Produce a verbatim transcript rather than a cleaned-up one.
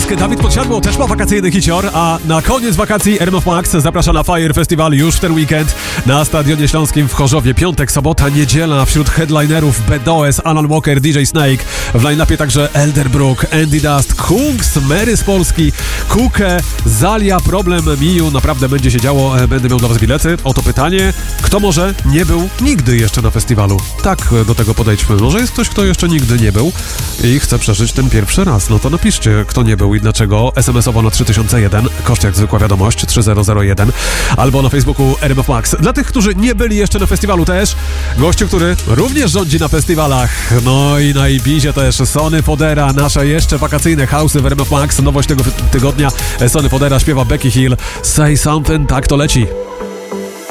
Tusk, Dawid Podsiadło też ma wakacyjny hicior, a na koniec wakacji R M F Max zaprasza na Fire Festival już w ten weekend na Stadionie Śląskim w Chorzowie. Piątek, sobota, niedziela. Wśród headlinerów B D O S, Alan Walker, D J Snake. W line-upie także Elderbrook, Andy Dust, Kungs, Mary z Polski, Kuke, Zalia, Problem, Miu. Naprawdę będzie się działo. Będę miał dla was bilety. Oto pytanie. Kto może nie był nigdy jeszcze na festiwalu? Tak, do tego podejdźmy. Może jest ktoś, kto jeszcze nigdy nie był i chce przeżyć ten pierwszy raz. No to napiszcie, kto nie był i dlaczego. es em esowo na trzy tysiące jeden, koszt jak zwykła wiadomość, trzy tysiące jeden, albo na Facebooku R M F Max. Dla tych, którzy nie byli jeszcze na festiwalu też, gościu, który również rządzi na festiwalach. No i na Ibizie też Sonny Fodera, nasze jeszcze wakacyjne house'y w R M F Max. Nowość tego tygodnia, Sonny Fodera śpiewa Becky Hill, Say Something, tak to leci.